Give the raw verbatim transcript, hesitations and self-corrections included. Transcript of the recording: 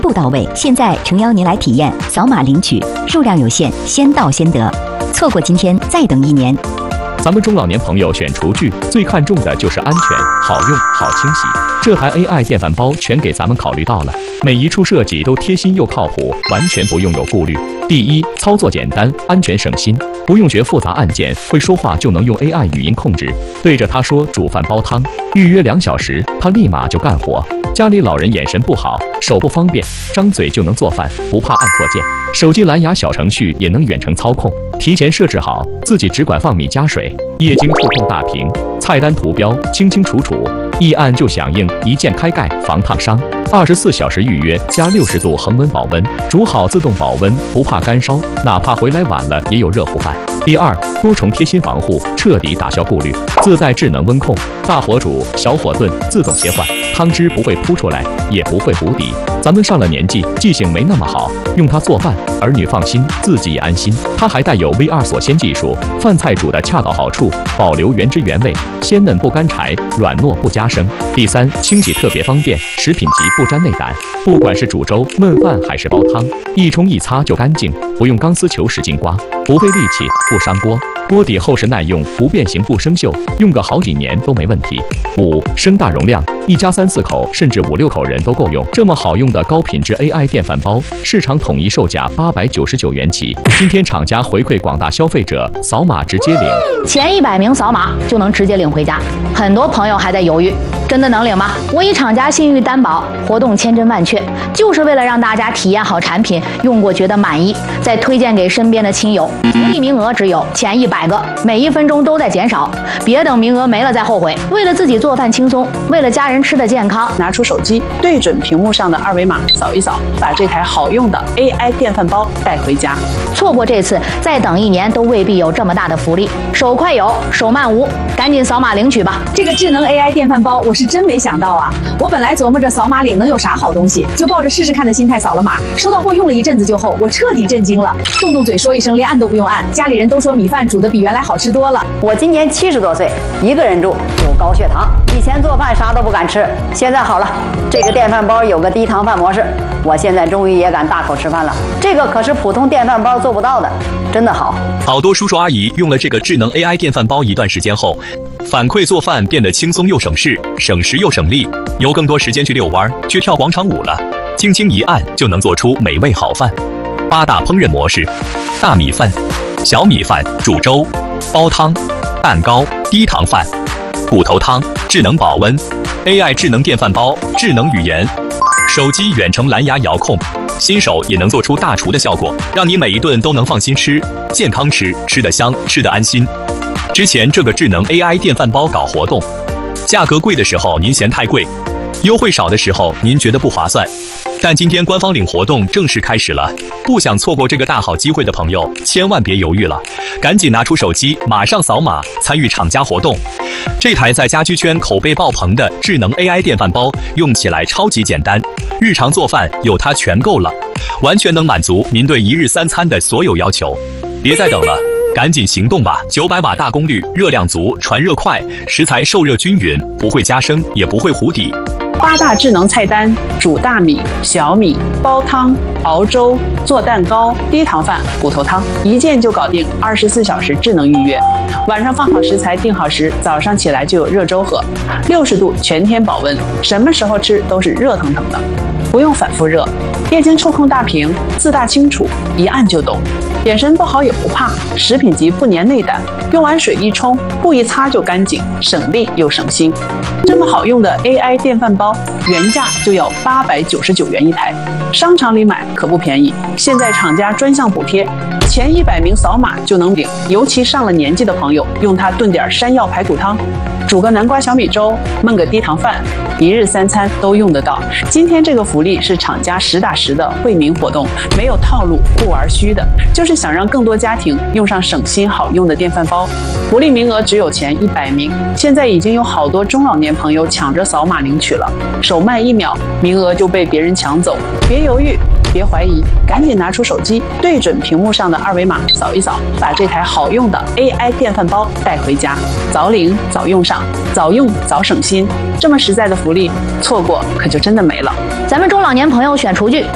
步到位。现在诚邀您来体验，扫码领取，数量有限，先到先得。错过今天，再等一年。 咱们中老年朋友选厨具最看重的就是安全、好用、好清洗。这台 A I 电饭煲全给咱们考虑到了，每一处设计都贴心又靠谱，完全不用有顾虑。第一，操作简单，安全省心，不用学复杂按键，会说话就能用 A I 语音控制，对着它说煮饭煲汤，预约两小时，它立马就干活。家里老人眼神不好，手不方便，张嘴就能做饭，不怕按错键。手机蓝牙小程序也能远程操控，提前设置好，自己只管放米加水。液晶触控大屏，菜单图标清清楚楚，一按就响应，一键开盖防烫伤。二十四小时预约加六十度恒温保温，煮好自动保温，不怕干烧，哪怕回来晚了也有热乎饭。第二，多重贴心防护，彻底打消顾虑，自带智能温控，大火煮、小火炖自动切换，汤汁不会扑出来，也不会糊底。咱们上了年纪，记性没那么好，用它做饭，儿女放心，自己也安心。它还带有 V 二 锁鲜技术，饭菜煮的恰到好处，保留原汁原味，鲜嫩不干柴，软糯不加生。第三，清洗特别方便，食品级不沾内胆，不管是煮粥、焖饭还是煲汤，一冲一擦就干净，不用钢丝球使劲刮，不费力气，不伤锅。锅底厚实耐用，不变形不生锈，用个好几年都没问题。五，声大容量，一家三四口甚至五六口人都够用。这么好用的高品质 A I 电饭煲，市场统一售价八百九十九元起。今天厂家回馈广大消费者，扫码直接领， 前一百名扫码就能直接领回家。很多朋友还在犹豫，真的能领吗？我以厂家信誉担保，活动千真万确，就是为了让大家体验好产品，用过觉得满意，再推荐给身边的亲友。福利名额只有前一百个，每一分钟都在减少，别等名额没了再后悔。为了自己做饭轻松，为了家人吃的健康， 拿出手机，对准屏幕上的二维码扫一扫，把这台好用的 A I 电饭煲带回家。 错过这次，再等一年都未必有这么大的福利。手快有，手慢无，赶紧扫码领取吧！ 这个智能 A I 电饭煲，我是真没想到啊！我本来琢磨着扫码领能有啥好东西，就抱着试试看的心态扫了码。收到货用了一阵子就后，我彻底震惊了，动动嘴说一声，连按都不用按。家里人都说米饭煮的比原来好吃多了。 我今年七十多岁，一个人住，有高血糖，以前做饭啥都不敢吃，现在好了，这个电饭煲有个低糖饭模式，我现在终于也敢大口吃饭了。这个可是普通电饭煲做不到的，真的好。 好多叔叔阿姨用了这个智能 A I 电饭煲一段时间后，反馈做饭变得轻松又省事，省时又省力，有更多时间去遛弯、去跳广场舞了。轻轻一按就能做出美味好饭。八大烹饪模式：大米饭、小米饭、煮粥、煲汤、蛋糕、低糖饭、骨头汤、智能保温、A I 智能电饭煲、智能语言、手机远程蓝牙遥控，新手也能做出大厨的效果，让你每一顿都能放心吃，健康吃，吃得香，吃得安心。之前这个智能 A I 电饭煲搞活动，价格贵的时候您嫌太贵，优惠少的时候您觉得不划算。但今天官方领活动正式开始了，不想错过这个大好机会的朋友，千万别犹豫了，赶紧拿出手机，马上扫码参与厂家活动。这台在家居圈口碑爆棚的智能 A I 电饭煲，用起来超级简单，日常做饭有它全够了，完全能满足您对一日三餐的所有要求。别再等了，赶紧行动吧！九百瓦大功率，热量足，传热快，食材受热均匀，不会加生，也不会糊底。 八大智能菜单：煮大米、小米、煲汤、熬粥、做蛋糕、低糖饭、骨头汤，一键就搞定。二十四小时智能预约，晚上放好食材定好时，早上起来就有热粥喝。六十度全天保温，什么时候吃都是热腾腾的，不用反复热。液晶触控大屏，字大清楚，一按就懂。眼神不好也不怕，食品级不粘内胆，用完水一冲，布一擦就干净，省力又省心。这么好用的 A I 电饭煲，原价就要八百九十九元一台，商场里买可不便宜。现在厂家专项补贴，前一百名扫码就能领。尤其上了年纪的朋友，用它炖点山药排骨汤，煮个南瓜小米粥，焖个低糖饭，一日三餐都用得到。今天这个福利是厂家实打实的惠民活动，没有套路不玩虚的，就是想让更多家庭用上省心好用的电饭煲。福利名额只有前一百名，现在已经有好多中老年朋友抢着扫码领取了，手慢一秒，名额就被别人抢走。别犹豫，别怀疑，赶紧拿出手机，对准屏幕上的二维码扫一扫，把这台好用的 A I 电饭煲带回家，早领早用上，早用早省心。这么实在的福利，错过可就真的没了。 咱们中老年朋友选厨具